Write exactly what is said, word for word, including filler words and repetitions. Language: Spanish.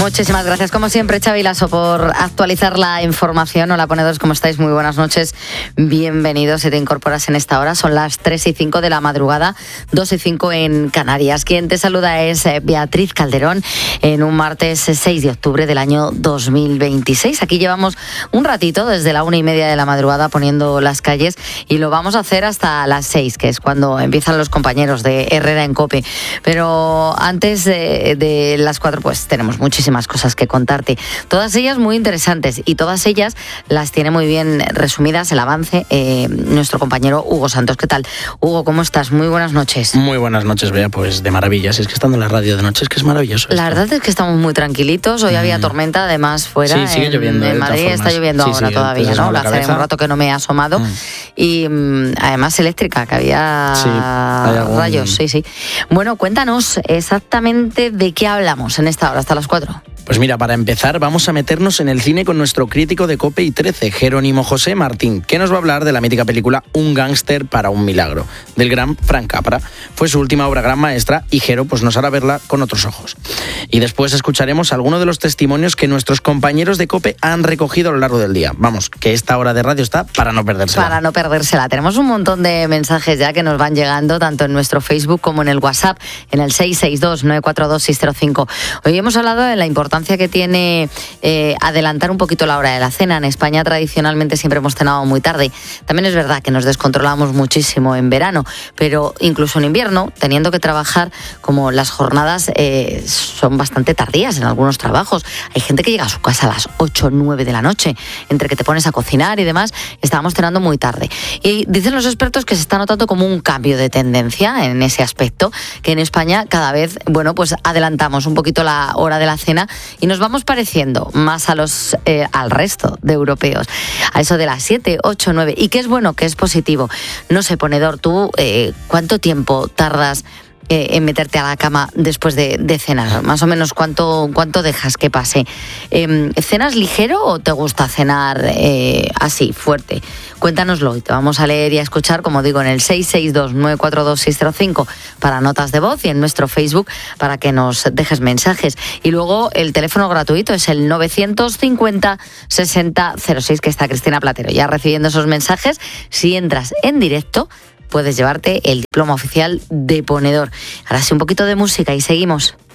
Muchísimas gracias, como siempre, Xavi Lasso, por actualizar la información. Hola, ponedores, ¿cómo estáis? Muy buenas noches, bienvenidos. Si te incorporas en esta hora, son las tres y cinco de la madrugada, dos y cinco en Canarias. Quien te saluda es Beatriz Calderón en un martes seis de octubre del año dos mil veintiséis. Aquí llevamos un ratito, desde la una y media de la madrugada, poniendo las calles, y lo vamos a hacer hasta las seis, que es cuando empiezan los compañeros de Herrera en COPE. Pero antes de, de las cuatro, pues tenemos muchísimas cosas que contarte, todas ellas muy interesantes, y todas ellas las tiene muy bien resumidas el avance eh, nuestro compañero Hugo Santos. ¿Qué tal, Hugo? ¿Cómo estás? Muy buenas noches. Muy buenas noches, Bea, pues de maravillas. Es que estando en la radio de noche es que es maravilloso. La esto. verdad es que estamos muy tranquilitos. Hoy mm. había tormenta, además, fuera. Sí, sigue en, lloviendo. En Madrid está lloviendo sí, ahora sí, todavía, ¿no? La hace un rato que no me he asomado. Mm. Y mm, además eléctrica, que había sí, algún... rayos. Sí, sí. Bueno, cuéntanos exactamente de qué hablamos en esta hora, hasta las cuatro. Pues mira, para empezar vamos a meternos en el cine con nuestro crítico de COPE y trece, Jerónimo José Martín, que nos va a hablar de la mítica película Un gángster para un milagro, del gran Frank Capra. Fue su última obra gran maestra y Jero pues nos hará verla con otros ojos. Y después escucharemos algunos de los testimonios que nuestros compañeros de COPE han recogido a lo largo del día. Vamos, que esta hora de radio está para no perdérsela. Para no perdérsela. Tenemos un montón de mensajes ya que nos van llegando, tanto en nuestro Facebook como en el WhatsApp, en el seis seis dos, nueve cuatro dos, seis cero cinco. Hoy hemos hablado de la importancia que tiene eh, adelantar un poquito la hora de la cena. En España tradicionalmente siempre hemos cenado muy tarde. También es verdad que nos descontrolamos muchísimo en verano, pero incluso en invierno, teniendo que trabajar, como las jornadas eh, son bastante tardías en algunos trabajos. Hay gente que llega a su casa a las ocho o nueve de la noche. Entre que te pones a cocinar y demás, estábamos cenando muy tarde. Y dicen los expertos que se está notando como un cambio de tendencia en ese aspecto, que en España cada vez, bueno, pues adelantamos un poquito la hora de la cena y nos vamos pareciendo más a los eh, al resto de europeos, a eso de las siete, ocho, nueve. Y que es bueno, que es positivo. No sé, ponedor, tú, eh, ¿cuánto tiempo tardas Eh, en meterte a la cama después de, de cenar? Más o menos, ¿cuánto, cuánto dejas que pase? Eh, ¿Cenas ligero o te gusta cenar eh, así, fuerte? Cuéntanoslo y te vamos a leer y a escuchar, como digo, en el seis seis dos, nueve cuatro dos, seis cero cinco para notas de voz, y en nuestro Facebook para que nos dejes mensajes. Y luego el teléfono gratuito es el novecientos cincuenta, sesenta, cero seis, que está Cristina Platero ya recibiendo esos mensajes. Si entras en directo, puedes llevarte el diploma oficial de ponedor. Ahora sí, un poquito de música y seguimos.